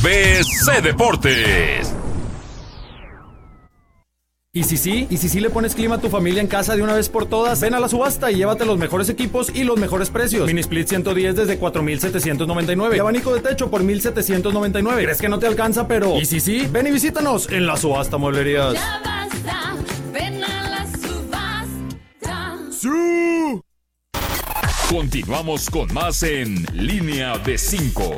ABC Deportes. ¿Y si sí le pones clima a tu familia en casa de una vez por todas? Ven a la subasta y llévate los mejores equipos y los mejores precios. Mini Split 110 desde 4,799. Y abanico de techo por 1,799. ¿Crees que no te alcanza? Pero ¿y si sí? Ven y visítanos en la subasta Mueblerías. Ya basta, ven a la subasta. ¡Sí! Continuamos con más en Línea de 5.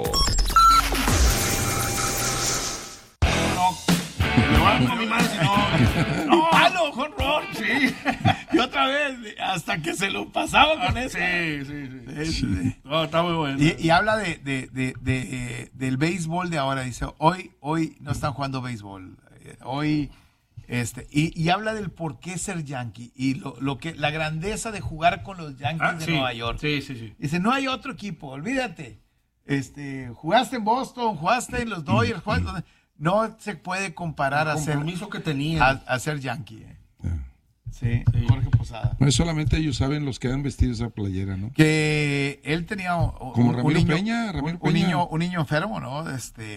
¡Palo, jonrón! Sí. Y otra vez, hasta que se lo pasaba con eso. Sí. No, está muy bueno. Y habla del béisbol de ahora. Dice, hoy no están jugando béisbol. Hoy, y habla del por qué ser Yankee y la grandeza de jugar con los Yankees de Nueva York. Sí. Dice, no hay otro equipo, olvídate. Jugaste en Boston, jugaste en los Dodgers, no se puede comparar el compromiso que tenía a ser Yankee. Sí, Jorge Posada. No es solamente ellos saben los que han vestido esa playera, ¿no? Que él tenía como Ramiro Peña, un niño enfermo, ¿no?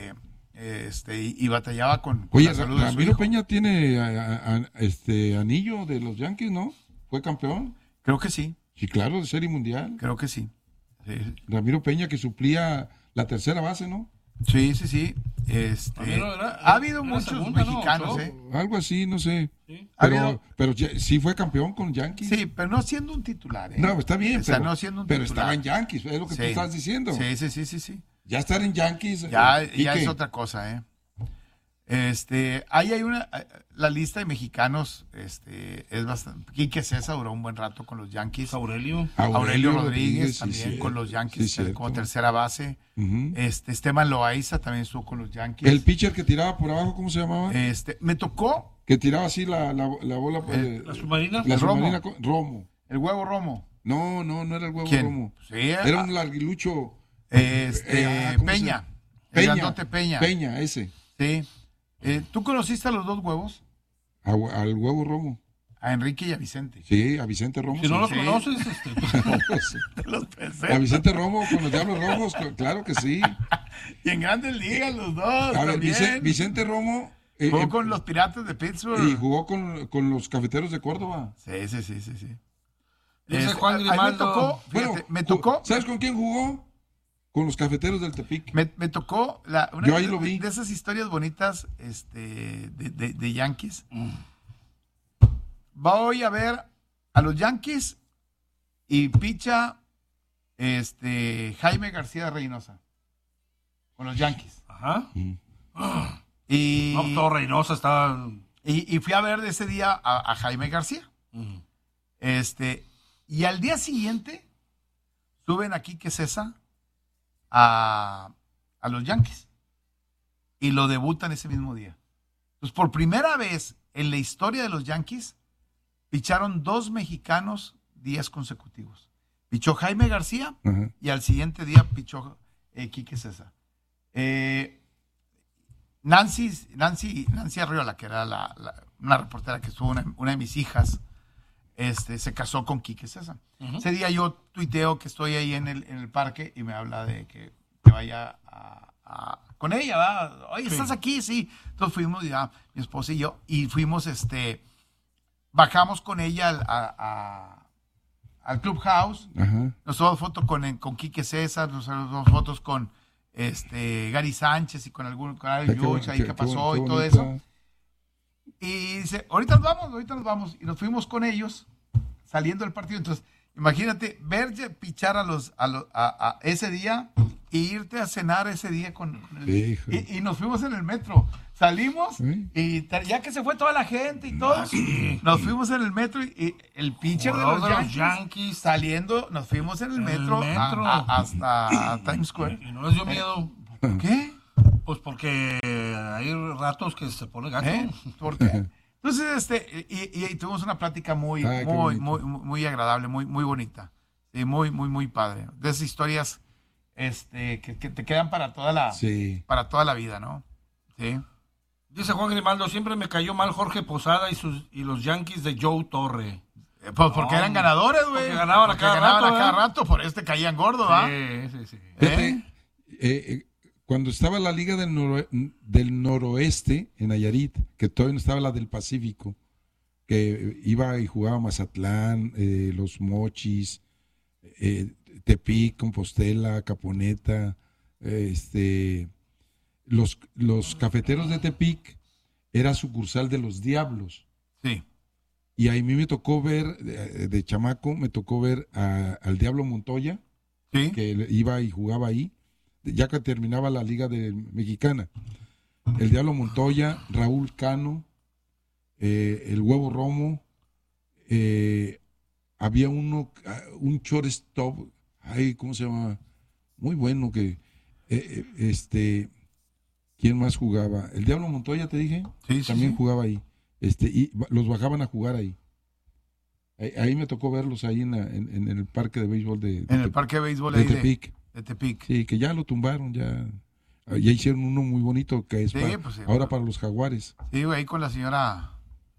Y batallaba con Oye, la salud de su Ramiro hijo. Peña tiene anillo de los Yankees, ¿no? ¿Fue campeón? Creo que sí. Sí, claro, de Serie Mundial. Creo que sí. Ramiro Peña que suplía la tercera base, ¿no? Sí. Ha habido muchos mexicanos, Algo así, no sé. Sí. Pero sí fue campeón con Yankees. Sí, pero no siendo un titular. No, está bien, no siendo un pero titular. estaba en Yankees, es lo que tú estás diciendo. Sí. Ya estar en Yankees. Ya es otra cosa, Ahí hay la lista de mexicanos, es bastante. Quique César duró un buen rato con los Yankees. Aurelio Rodríguez también con los Yankees como tercera base. Uh-huh. Esteban Loaiza también estuvo con los Yankees. El pitcher que tiraba por abajo, ¿cómo se llamaba? Me tocó. Que tiraba así la bola. ¿La submarina? La submarina Romo. El huevo Romo. No era el huevo Romo. Sí, era un larguilucho. Peña. Peña, ese. Sí. ¿Tú conociste a los dos huevos? Al huevo Romo. A Enrique y a Vicente. Sí, a Vicente Romo. Si no los conoces, Te los presento. A Vicente Romo con los Diablos Rojos, claro que sí. Y en Grandes Ligas los dos. A ver, también. Vicente Romo. Jugó con los Piratas de Pittsburgh. Y jugó con los Cafeteros de Córdoba. Sí. Dice Juan Grimaldo. Me tocó. ¿Sabes con quién jugó? Con los Cafeteros del Tepic. Me tocó yo ahí lo vi. De esas historias bonitas de Yankees. Voy a ver a los Yankees y picha Jaime García con los Yankees. Ajá. Y todo Reynosa estaba. Y fui a ver de ese día a Jaime García. Y al día siguiente suben a Quique César a los Yankees y lo debutan ese mismo día. Entonces, por primera vez en la historia de los Yankees, picharon 2 mexicanos días consecutivos. Pichó Jaime García y al siguiente día pichó Quique César. Nancy Arriola, que era una reportera que estuvo, una de mis hijas, se casó con Quique César. Ese día yo tuiteo que estoy ahí en el parque y me habla de que vaya con ella, ¿verdad? Oye, ¿estás aquí? Sí. Entonces fuimos, ya, mi esposa y yo, y fuimos, bajamos con ella al Clubhouse. Nos tomamos fotos con Quique César, nos tomamos fotos con Gary Sánchez y con Alex Yucha y qué pasó y todo eso. Y dice, ahorita nos vamos. Y nos fuimos con ellos saliendo del partido. Entonces, imagínate, ver pichar a ese día e irte a cenar ese día con él. Y nos fuimos en el metro. Salimos y ya que se fue toda la gente y todo, nos fuimos en el metro y el pitcher de los Yankees saliendo, nos fuimos en el metro. Hasta Times Square. ¿Y no les dio miedo? ¿Por qué? Pues porque hay ratos que se pone gato. ¿Por qué? Entonces, y tuvimos una plática muy agradable, muy bonita. Sí, muy padre. De esas historias que te quedan para toda la vida, ¿no? Sí. Dice Juan Grimaldo, siempre me cayó mal Jorge Posada y los Yankees de Joe Torre. Pues porque eran ganadores, güey. Porque ganaban a cada rato, por eso te caían gordo, ¿ah? Sí. Cuando estaba la Liga del Noroeste en Nayarit, que todavía no estaba la del Pacífico, que iba y jugaba Mazatlán, Los Mochis, Tepic, Compostela, Caponeta, los Cafeteros de Tepic era sucursal de los Diablos. Sí. Y ahí a mí me tocó ver, de chamaco, me tocó ver al Diablo Montoya, Sí. que iba y jugaba ahí, ya que terminaba la Liga Mexicana. El Diablo Montoya, Raúl Cano, el Huevo Romo, había un shortstop, ¿cómo se llama? Muy bueno que, ¿quién más jugaba? El Diablo Montoya, te dije, Sí, también sí. jugaba ahí, y los bajaban a jugar ahí. Ahí me tocó verlos ahí en el parque de béisbol En el parque de béisbol de ahí Tepic. de Tepic. Sí, que ya lo tumbaron, ya hicieron uno muy bonito que es Sí, pues sí, ahora bueno. para los Jaguares. Sí, güey, ahí con la señora,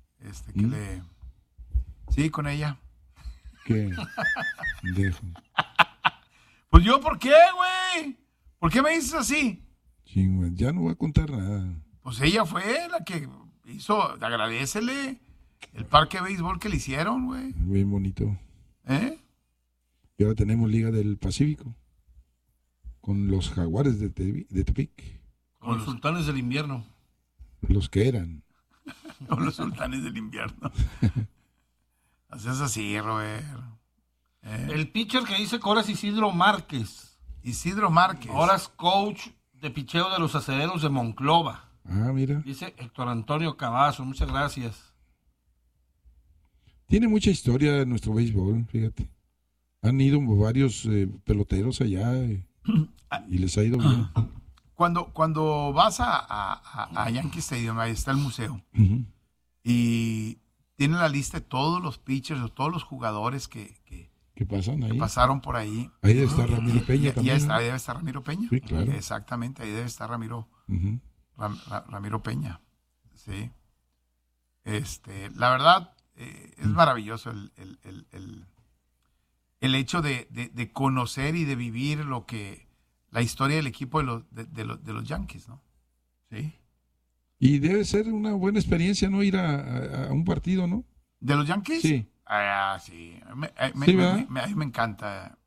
Sí, con ella. Que dejo. Pues yo, ¿por qué, güey? ¿Por qué me dices así? Chingüe, ya no voy a contar nada. Pues ella fue la que hizo, agradécele el parque de béisbol que le hicieron, güey. Bien bonito. ¿Eh? Y ahora tenemos Liga del Pacífico con los Jaguares de Tepic, Con los sultanes del invierno. los que eran. Con los sultanes del invierno. No seas así, Robert. El pitcher que dice que ahora es Isidro Márquez. Isidro Márquez. Ahora es coach de picheo de los Acereros de Monclova. Ah, mira. Dice Héctor Antonio Cavazo. Muchas gracias. Tiene mucha historia nuestro béisbol, fíjate. Han ido varios peloteros allá y les ha ido bien. Cuando vas a Yankee Stadium, ahí está el museo. Ujú. Y tiene la lista de todos los pitchers, de todos los jugadores que ¿Qué pasan ahí? pasaron por ahí. Ahí debe estar Ramiro Peña también. ¿no? Ahí debe estar Ramiro Peña. Sí, claro. Exactamente, ahí debe estar Ramiro Ujú. Ramiro Peña. Sí. La verdad, es maravilloso el hecho de conocer y de vivir la historia del equipo de los Yankees, ¿no? Sí. Y debe ser una buena experiencia, ¿no? Ir a un partido, ¿no? ¿De los Yankees? Sí. Sí. Sí, ¿verdad? A mí me encanta.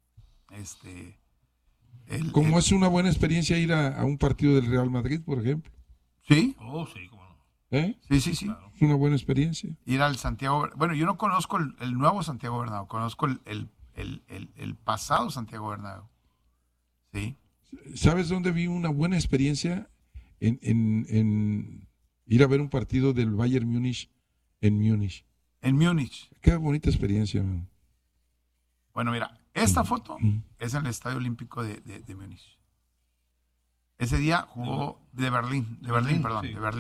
Como es una buena experiencia ir a un partido del Real Madrid, por ejemplo. ¿Sí? Oh, sí, cómo no. ¿Eh? Sí. Es una buena experiencia. Ir al Santiago. Bueno, yo no conozco el nuevo Santiago Bernabéu, conozco el pasado Santiago Bernabéu. Sí. ¿Sabes dónde vi una buena experiencia? En ir a ver un partido del Bayern Múnich en Múnich. En Múnich. Qué bonita experiencia, man. Bueno, mira, esta foto es en el Estadio Olímpico de Múnich. Ese día jugó de Berlín, perdón, sí. de Berlín.